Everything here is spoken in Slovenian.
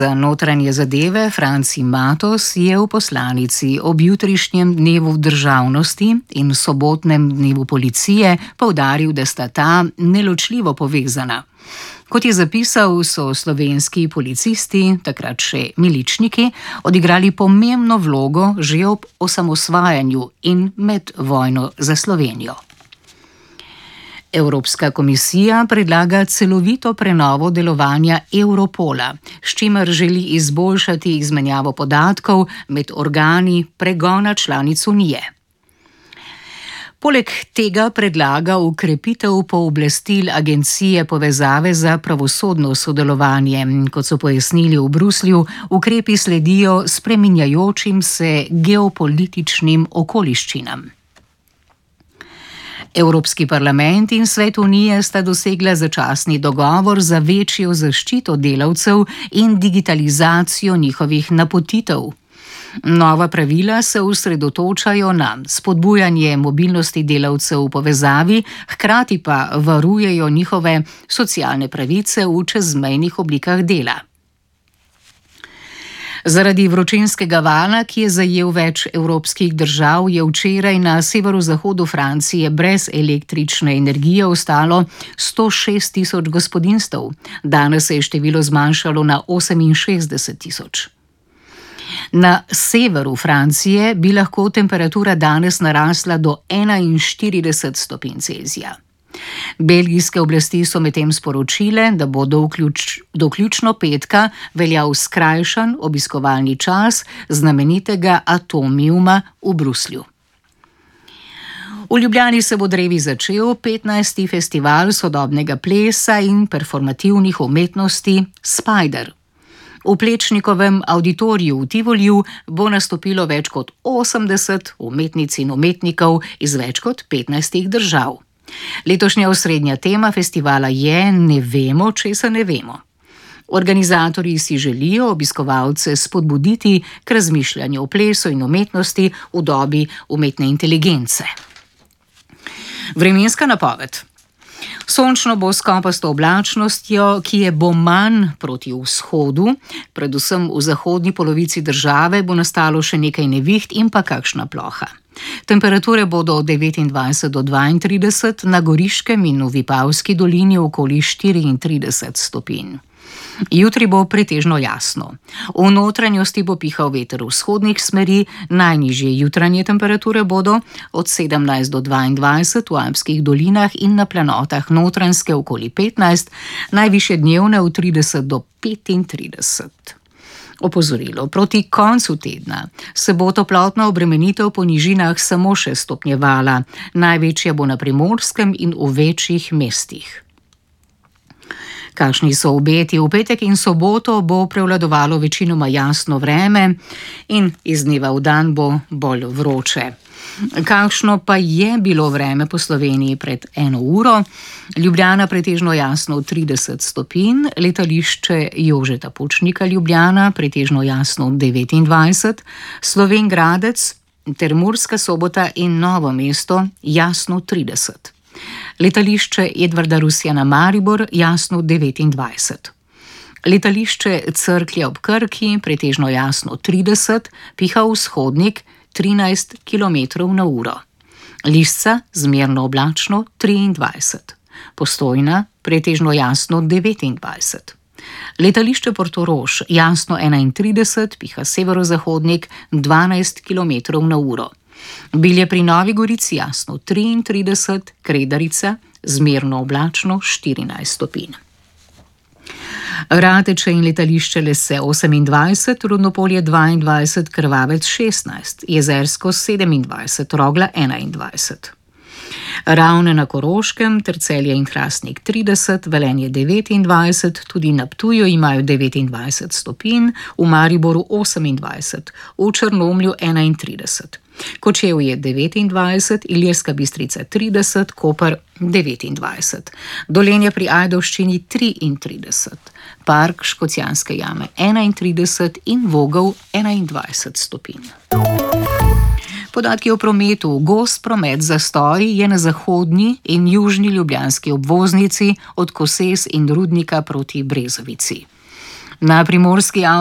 Za notranje zadeve Franci Matos je v poslanici ob jutrišnjem dnevu državnosti in sobotnem dnevu policije poudaril, da sta ta neločljivo povezana. Kot je zapisal, so slovenski policisti, takrat še miličniki, odigrali pomembno vlogo že ob osamosvajanju in med vojno za Slovenijo. Evropska komisija predlaga celovito prenovo delovanja Europola, s čimer želi izboljšati izmenjavo podatkov med organi pregona članic Unije. Poleg tega predlaga ukrepitev pooblastil Agencije povezave za pravosodno sodelovanje. Kot so pojasnili v Bruslju, ukrepi sledijo spreminjajočim se geopolitičnim okoliščinam. Evropski parlament in Svet Unije sta dosegla začasni dogovor za večjo zaščito delavcev in digitalizacijo njihovih napotitev. Nova pravila se osredotočajo na spodbujanje mobilnosti delavcev v povezavi, hkrati pa varujejo njihove socialne pravice v čezmejnih oblikah dela. Zaradi vročinskega vala, ki je zajel več evropskih držav, je včeraj na severozahodu Francije brez električne energije ostalo 106 tisoč gospodinjstev. Danes se je število zmanjšalo na 68 tisoč. Na severu Francije bi lahko temperatura danes narasla do 41 stopinj Celzija. Belgijske oblasti so medtem sporočile, da bo do vključno petka veljal skrajšan obiskovalni čas znamenitega Atomiuma v Bruslju. V Ljubljani se bo drevi začel 15. festival sodobnega plesa in performativnih umetnosti Spider. V Plečnikovem avditoriju v Tivoliju bo nastopilo več kot 80 umetnic in umetnikov iz več kot 15 držav. Letošnja osrednja tema festivala je Ne vemo, česa ne vemo. Organizatorji si želijo obiskovalce spodbuditi k razmišljanju o plesu in umetnosti v dobi umetne inteligence. Vremenska napoved. Sončno bo s kopasto oblačnostjo, ki je bo manj proti vzhodu, predvsem v zahodni polovici države bo nastalo še nekaj neviht in pa kakšna ploha. Temperature bodo od 29 do 32, na Goriškem in v Vipavski dolini okoli 34 stopinj. Jutri bo pretežno jasno. V notranjosti bo pihal veter vzhodnih smeri, najnižje jutranje temperature bodo od 17 do 22 v alpskih dolinah in na planotah Notranjske okoli 15, najvišje dnevne v 30 do 35. Opozorilo. Proti koncu tedna se bo toplotna obremenitev po nižinah samo še stopnjevala. Največja bo na Primorskem in v večjih mestih. Kakšni so obeti? V petek in soboto bo prevladovalo večinoma jasno vreme in iz dneva v dan bo bolj vroče. Kakšno pa je bilo vreme po Sloveniji pred 1 uro? Ljubljana pretežno jasno 30 stopinj, letališče Jožeta Pučnika Ljubljana pretežno jasno 29, Slovenj Gradec ter Murska Sobota in Novo mesto jasno 30. Letališče Edvarda Rusjana Maribor jasno 29. Letališče Cerklje ob Krki pretežno jasno 30, piha vzhodnik 13 km/h. Lisca zmerno oblačno 23. Postojna pretežno jasno 29. Letališče Portorož jasno 31, piha severozahodnik 12 km/h. Bilje pri Novi Gorici jasno 33, Kredarica zmerno oblačno 14 stopinj. Rateče in letališče Lese 28, Rudnopolje 22, Krvavec 16, Jezersko 27, Rogla 21. Ravne na Koroškem ter Celje in Hrastnik 30, Velenje 29, tudi na Ptuju imajo 29 stopinj, v Mariboru 28, v Črnomlju 31. Kočevje 29, Ilirska Bistrica 30, Koper 29, Dolenje pri Ajdovščini 33, Park Škocjanske jame 31 in Vogel 21 stopinj. Podatki o prometu. Gost promet zastoji je na zahodni in južni ljubljanski obvoznici od Koses in Rudnika proti Brezovici. Na Primorski